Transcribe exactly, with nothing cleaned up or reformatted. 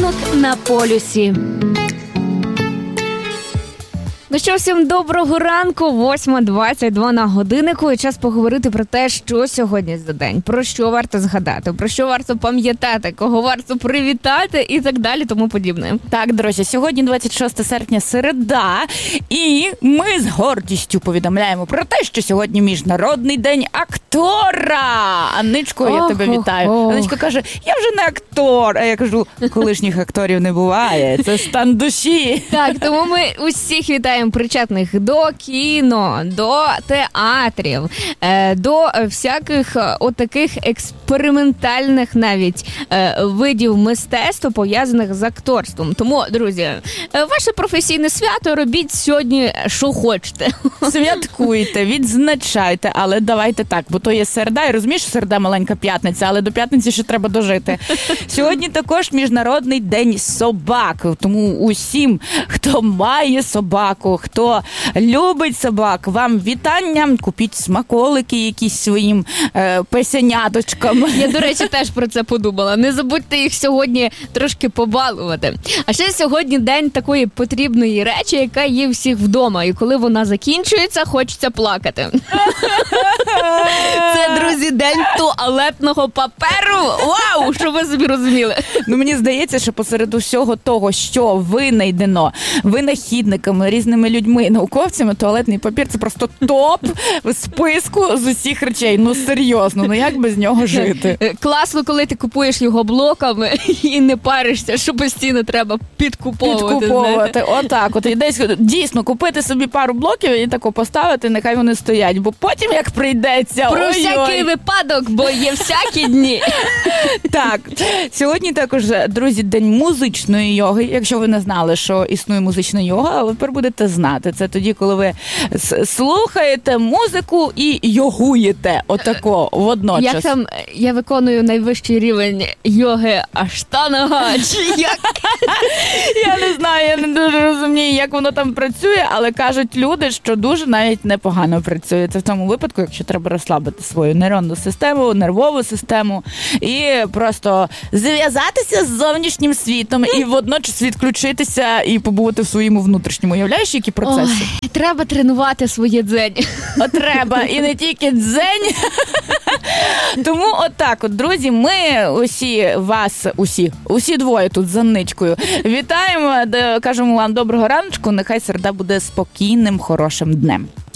Ранок на полюсі. Ну що, всім доброго ранку, восьма двадцять два на годиннику, і час поговорити про те, що сьогодні за день, про що варто згадати, про що варто пам'ятати, кого варто привітати і так далі, тому подібне. Так, друзі, сьогодні двадцять шостого серпня, середа, і ми з гордістю повідомляємо про те, що сьогодні Міжнародний день актора. Анничко, я ох, тебе вітаю. ох. Анничка каже, я вже не актор, а я кажу, колишніх акторів не буває, це стан душі. Так, тому ми усіх вітаємо причетних до кіно, до театрів, до всяких отаких експериментальних навіть видів мистецтва, пов'язаних з акторством. Тому, друзі, ваше професійне свято робіть сьогодні, що хочете. Святкуйте, відзначайте, але давайте так, бо то є середа, і розумієш, що середа маленька п'ятниця, але до п'ятниці ще треба дожити. Сьогодні також Міжнародний день собак, тому усім, хто має собаку, хто любить собак, вам вітання, купіть смаколики якісь своїм е, песеняточкам. Я, до речі, теж про це подумала. Не забудьте їх сьогодні трошки побалувати. А ще сьогодні день такої потрібної речі, яка є всіх вдома. І коли вона закінчується, хочеться плакати. Це, друзі, день туалетного паперу. Вау! Що ви собі розуміли? Ну, мені здається, що посеред усього того, що винайдено винахідниками, різними людьми, науковцями, туалетний папір – це просто топ в списку з усіх речей. Ну, серйозно, ну як без нього жити? Класно, коли ти купуєш його блоками і не паришся, що постійно треба підкуповувати. Підкуповувати, отак. От, і десь дійсно купити собі пару блоків і тако поставити, нехай вони стоять, бо потім як прийдеться. Про ой-ой. всякий випадок, бо є всякі дні. Так, сьогодні також, друзі, день музичної йоги. Якщо ви не знали, що існує музична йога, ви тепер будете знати. Це тоді, коли ви слухаєте музику і йогуєте отако водночас. Як там, я виконую найвищий рівень йоги Аштанага, чи як? Я не знаю, я не дуже розумію, як воно там працює, але кажуть люди, що дуже навіть непогано працює. Це в тому випадку, якщо треба розслабити свою нейронну систему, нервову систему і просто зв'язатися з зовнішнім світом і водночас відключитися і побути в своєму внутрішньому. Уявляєш, які процеси? Ой, треба тренувати своє дзень. О, треба. І не тільки дзень. Тому отак от, друзі, ми усі вас, усі, усі двоє тут з Анничкою вітаємо, кажемо вам доброго раночку, нехай середа буде спокійним, хорошим днем.